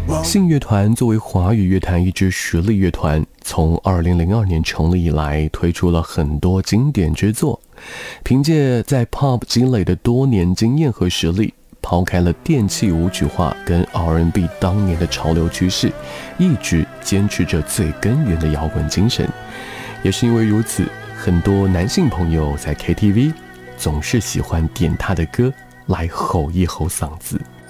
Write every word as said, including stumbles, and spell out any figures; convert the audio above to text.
信乐团作为华语乐坛一支实力乐团，从二零零二年成立以来，推出了很多经典之作。凭借在 pop 积累的多年经验和实力，抛开了电气舞曲化跟 R and B 当年的潮流趋势，一直坚持着最根源的摇滚精神。也是因为如此，很多男性朋友在 K T V 总是喜欢点他的歌来吼一吼嗓子。